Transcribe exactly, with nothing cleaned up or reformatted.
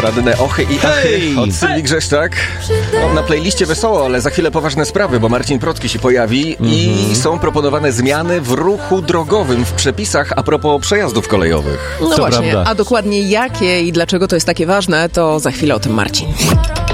poradne ochy i achy od Sylwii Grzeszczak. No, na playliście wesoło, ale za chwilę poważne sprawy, bo Marcin Protki się pojawi mm-hmm. i są proponowane zmiany w ruchu drogowym, w przepisach a propos przejazdów kolejowych. No to właśnie, prawda. A dokładnie jakie i dlaczego to jest takie ważne, to za chwilę o tym Marcin.